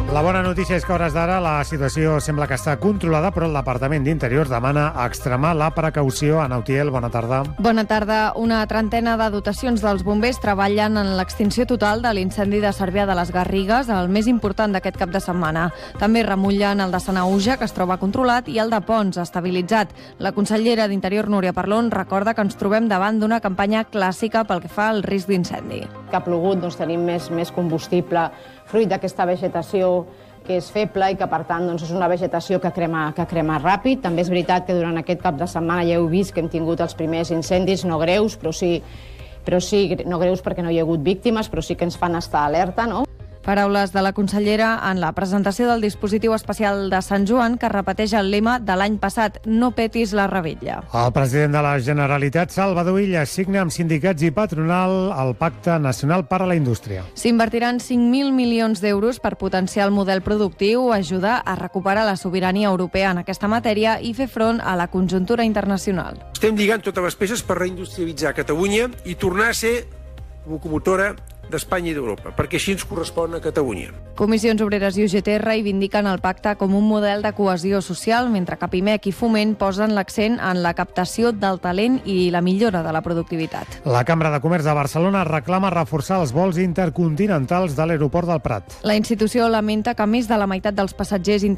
La bona notícia és que a hores d'ara la situació sembla que està controlada, però el Departament d'Interior demana extremar la precaució. Ana Utiel, bona tarda. Bona tarda. Una trentena de dotacions dels bombers treballen en l'extinció total de l'incendi de Cervià de les Garrigues, el més important d'aquest cap de setmana. També remullen el de Sanaüja, que es troba controlat, i el de Pons, estabilitzat. La consellera d'Interior, Núria Parlon, recorda que ens trobem davant d'una campanya clàssica pel que fa al risc d'incendi. Que ha plogut, doncs tenim més combustible, fruit d'aquesta vegetació que és feble i que, per tant, doncs, és una vegetació que crema ràpid. També és veritat que durant aquest cap de setmana ja heu vist que hem tingut els primers incendis, no greus, però sí, no greus perquè no hi ha hagut víctimes, però sí que ens fan estar alerta, no? Paraules de la consellera en la presentació del dispositiu especial de Sant Joan, que repeteix el lema de l'any passat: no petis la revetlla. El president de la Generalitat, Salvador Illa, signa amb sindicats i patronal el Pacte Nacional per a la Indústria. S'invertiran 5.000 milions d'euros per potenciar el model productiu, ajudar a recuperar la sobirania europea en aquesta matèria i fer front a la conjuntura internacional. Estem lligant totes les peces per reindustrialitzar Catalunya i tornar a ser locomotora d'Espanya i d'Europa, perquè així ens correspon a Catalunya. Comissions Obreres i UGT reivindiquen el pacte com un model de cohesió social, mentre que Pimec i Foment posen l'accent en la captació del talent i la millora de la productivitat. La Cambra de Comerç de Barcelona reclama reforçar els vols intercontinentals de l'aeroport del Prat. La institució lamenta que més de la meitat dels passatgers